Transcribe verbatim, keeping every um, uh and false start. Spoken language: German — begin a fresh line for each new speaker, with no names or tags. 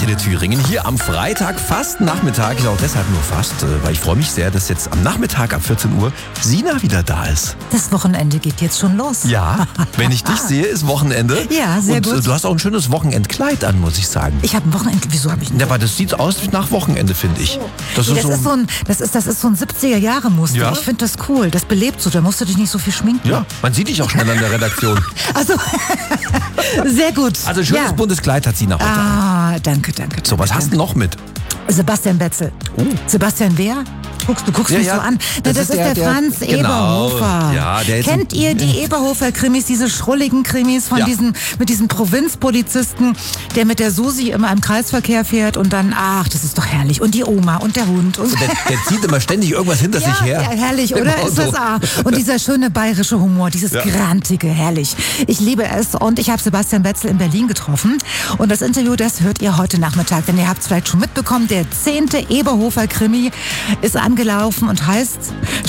Antenne Thüringen hier am Freitag, fast Nachmittag. Ist auch deshalb nur fast, weil ich freue mich sehr, dass jetzt am Nachmittag ab vierzehn Uhr Sina wieder da ist.
Das Wochenende geht jetzt schon los.
Ja, wenn ich dich sehe, ist Wochenende.
Ja, sehr
Und
gut.
du hast auch ein schönes Wochenendkleid an, muss ich sagen.
Ich habe ein Wochenende. Wieso habe ich ein
Ja, aber das sieht aus nach Wochenende, finde ich. Das
Das
ist so.
ist so ein, das ist, das ist so ein siebziger-Jahre-Muster.
Ja.
Ich finde das cool. Das belebt so. Da musst du dich nicht so viel schminken.
Ja, man sieht dich auch schnell an der Redaktion.
Also, sehr gut.
Also ein schönes
ja.
buntes Kleid hat Sina heute.
Ah, danke, danke.
So, was
danke,
hast du noch mit?
Sebastian Betzel.
Oh.
Sebastian wer? Guckst, du guckst
Ja,
mich
ja.
so an. Na,
Das
das,
ist
ist
der-
der,
der-
Franz
genau.
Eberhofer.
Ja, der ist
Kennt
ein-
ihr die Eberhofer-Krimis, diese schrulligen Krimis von
Ja.
diesen, mit diesem Provinzpolizisten, der mit der Susi immer im Kreisverkehr fährt und dann, ach, das ist doch herrlich. Und die Oma und der Hund. Und
Der, der zieht immer ständig irgendwas hinter
ja,
sich her.
ja, herrlich,
Im
oder? Ist
Auto.
das ah. Und dieser schöne bayerische Humor, dieses
Ja.
Grantige, herrlich. Ich liebe es. Und ich habe Sebastian Betzel in Berlin getroffen. Und das Interview, das hört ihr heute Nachmittag. Denn ihr habt es vielleicht schon mitbekommen, der zehnte Eberhofer-Krimi ist angelaufen und heißt